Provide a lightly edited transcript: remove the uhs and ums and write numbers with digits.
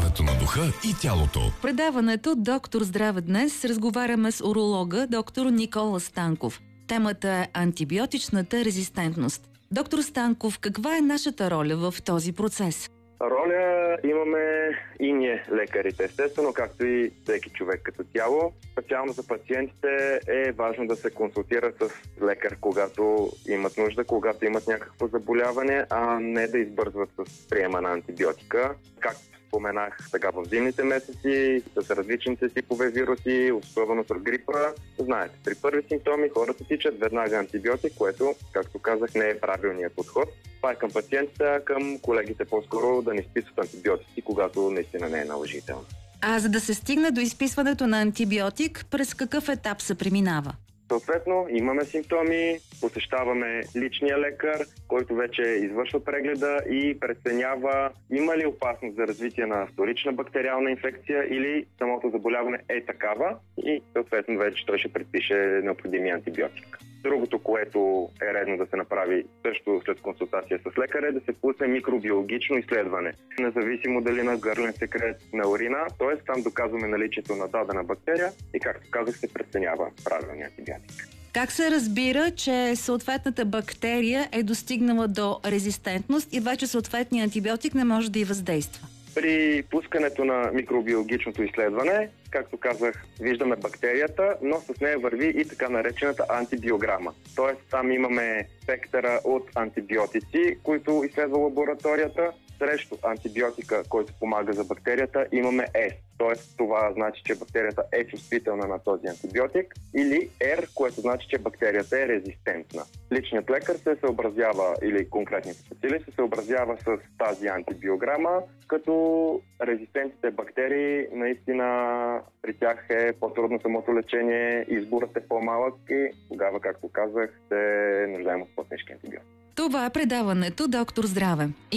здравето на духа и тялото. В предаването Доктор Здраве днес разговаряме с уролога доктор Никола Станков. Темата е антибиотичната резистентност. Доктор Станков, каква е нашата роля в този процес? Роля имаме и ние, лекарите, естествено, както и всеки човек като цяло. Специално за пациентите е важно да се консултират с лекар, когато имат нужда, когато имат някакво заболяване, а не да избързват с приема на антибиотика. Както споменах сега в зимните месеци, с различните типове вируси, особено с грипа. Знаете, при първи симптоми хората тичат веднага антибиотик, което, както казах, не е правилният подход. Това е към пациентите, а към колегите по-скоро да не изписват антибиотици, когато наистина не е наложително. А за да се стигне до изписването на антибиотик, през какъв етап се преминава? Съответно, имаме симптоми, посещаваме личния лекар, който вече извършва прегледа и преценява има ли опасност за развитие на вторична бактериална инфекция или самото заболяване е такава и съответно вече той ще предпише необходимия антибиотик. Другото, което е редно да се направи също след консултация с лекаря, е да се пусне микробиологично изследване. Независимо дали на гърлен секрет, на урина, т.е. там доказваме наличието на дадена бактерия и, както казах, се преценява правилния антибиотик. Как се разбира, че съответната бактерия е достигнала до резистентност и вече съответният антибиотик не може да й въздейства? При пускането на микробиологичното изследване, както казах, виждаме бактерията, но с нея върви и така наречената антибиограма. Тоест там имаме спектъра от антибиотици, които изследва лабораторията. Срещу антибиотика, който помага за бактерията, имаме S. Тоест това значи, че бактерията е чувствителна на този антибиотик, или R, което значи, че бактерията е резистентна. Личният лекар се съобразява, или конкретните специалист се съобразява с тази антибиограма, като резистентните бактерии наистина при тях е по-трудно самото лечение, изборът е по-малък и тогава, както казах, се нуждаем от по-тежки антибиотики. Това е предаването Доктор Здраве.